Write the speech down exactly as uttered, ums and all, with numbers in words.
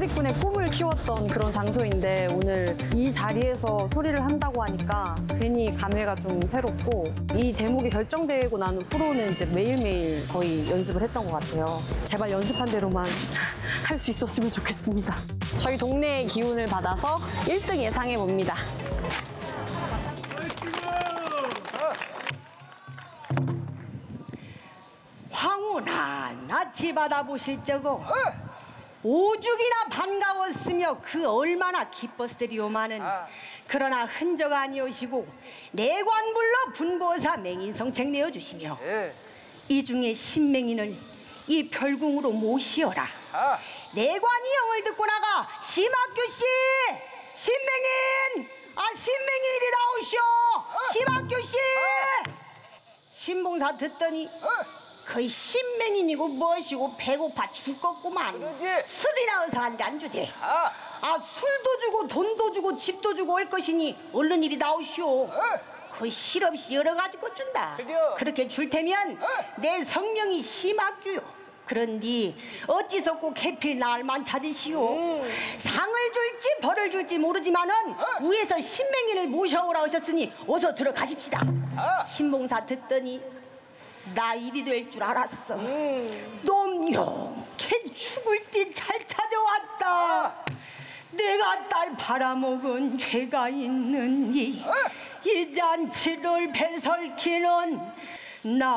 사기꾼의 꿈을 키웠던 그런 장소인데 오늘 이 자리에서 소리를 한다고 하니까 괜히 감회가 좀 새롭고 이 대목이 결정되고 난 후로는 이제 매일매일 거의 연습을 했던 것 같아요. 제발 연습한 대로만 할 수 있었으면 좋겠습니다. 저희 동네의 기운을 받아서 일 등 예상해 봅니다. 황후나 낯이 받아보실 적어 오죽이나 반가웠으며 그 얼마나 기뻤으리오마는 그러나 흔적 아니오시고 내관불러 분보사 맹인성책 내어주시며 이 중에 신맹인을 이 별궁으로 모시어라. 내관이 영을 듣고 나가 심학규씨 신맹인 아 신맹인이리 나오시오. 심학규씨 신봉사 듣더니 거의 신맹인이고 무엇이고 배고파 죽겠구만. 술이나 어서 한 잔 주지. 아. 아 술도 주고 돈도 주고 집도 주고 올 것이니 얼른 이리 나오시오. 거의 실없이 여러 가지 것 준다. 그래요. 그렇게 줄 테면 내 성명이 심학규요. 그런디 어찌서 꼭 해필 날만 찾으시오. 음. 상을 줄지 벌을 줄지 모르지만은 위에서 신맹인을 모셔오라 하셨으니 어서 들어가십시다. 아. 신봉사 듣더니 나 일이 될 줄 알았어. 음. 놈용 캔 죽을 띠 잘 찾아왔다. 아. 내가 딸 팔아먹은 죄가 있느니 아. 이 잔치를 배설키는 나